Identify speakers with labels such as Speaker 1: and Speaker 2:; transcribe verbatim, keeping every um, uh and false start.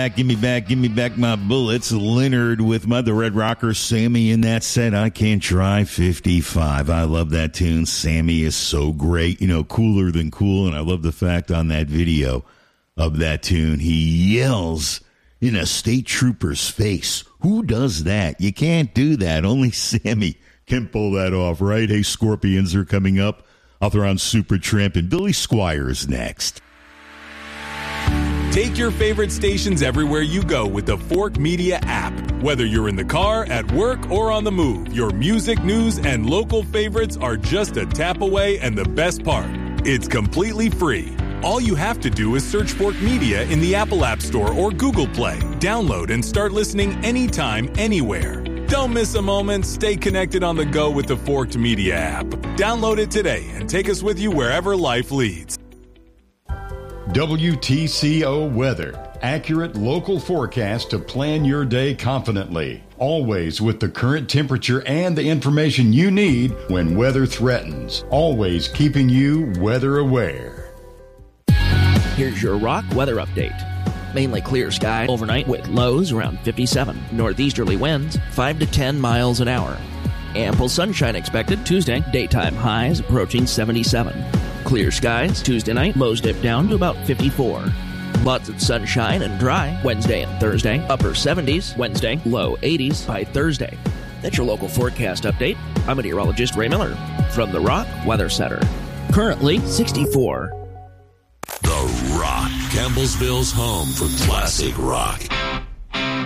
Speaker 1: Give me back, give me back my bullets. Leonard with Mother Red Rocker, Sammy in that set. I Can't Drive fifty-five. I love that tune. Sammy is so great, you know, cooler than cool. And I love the fact on that video of that tune, he yells in a state trooper's face. Who does that? You can't do that. Only Sammy can pull that off, right? Hey, Scorpions are coming up. Author on Supertramp, and Billy Squires next.
Speaker 2: Take your favorite stations everywhere you go with the Fork Media app. Whether you're in the car, at work, or on the move, your music, news, and local favorites are just a tap away, and the best part, it's completely free. All you have to do is search Fork Media in the Apple App Store or Google Play. Download and start listening anytime, anywhere. Don't miss a moment. Stay connected on the go with the Forked Media app. Download it today and take us with you wherever life leads.
Speaker 3: W T C O Weather. Accurate local forecast to plan your day confidently. Always with the current temperature and the information you need when weather threatens. Always keeping you weather aware.
Speaker 4: Here's your Rock weather update. Mainly clear sky overnight with lows around fifty-seven. Northeasterly winds five to ten miles an hour. Ample sunshine expected Tuesday. Daytime highs approaching seventy-seven. Clear skies Tuesday night. Lows dip down to about fifty-four. Lots of sunshine and dry Wednesday and Thursday. Upper seventies Wednesday. Low eighties by Thursday. That's your local forecast update. I'm meteorologist Ray Miller from the Rock Weather Center. Currently sixty-four.
Speaker 5: The Rock, Campbellsville's home for classic rock.